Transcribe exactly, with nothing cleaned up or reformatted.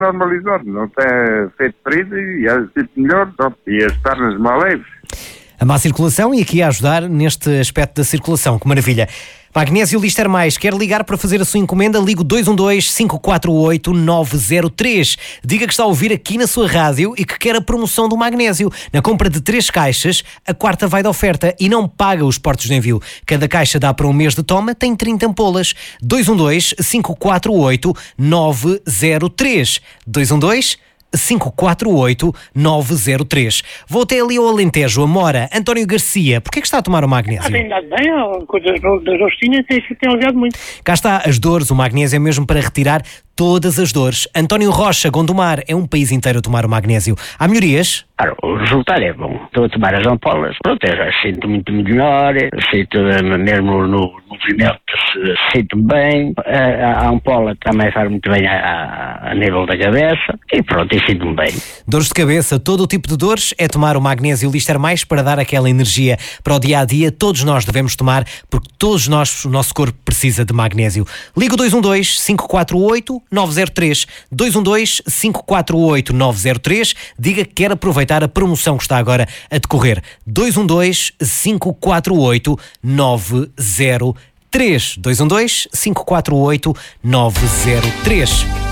normalizado, não tem feito ferido e é tipo melhor, pronto, e as pernas mais leves. A má circulação e aqui a ajudar neste aspecto da circulação, que maravilha. Magnésio Lister Mais, quer ligar para fazer a sua encomenda? Ligue dois um dois, cinco quatro oito, nove zero três. Diga que está a ouvir aqui na sua rádio e que quer a promoção do magnésio. Na compra de três caixas, a quarta vai de oferta e não paga os portos de envio. Cada caixa dá para um mês de toma, tem trinta ampolas. dois um dois, cinco quatro oito, nove zero três. dois um dois, cinco quatro oito, nove zero três. Vou até ali ao Alentejo, a Mora. António Garcia, porquê é que está a tomar o magnésio? Ah, tem dado bem, coisas das rostinhas tem, tem aliviado muito. Cá está, as dores, o magnésio é mesmo para retirar todas as dores. António Rocha, Gondomar, é um país inteiro a tomar o magnésio. Há melhorias? Claro, o resultado é bom. Estou a tomar as ampolas, pronto, eu já sinto muito melhor, sinto mesmo no movimento, sinto bem, a, a ampola também faz muito bem a, a nível da cabeça e pronto, e sinto-me bem. Dores de cabeça, todo o tipo de dores, é tomar o magnésio Lister Mais para dar aquela energia para o dia-a-dia. Todos nós devemos tomar, porque todos nós, o nosso corpo precisa de magnésio. Liga o dois um dois, cinco quatro oito, nove zero três. dois um dois, cinco quatro oito, nove zero três. Diga que quer aproveitar a promoção que está agora a decorrer. dois um dois, cinco quatro oito, nove zero três. dois um dois, cinco quatro oito, nove zero três.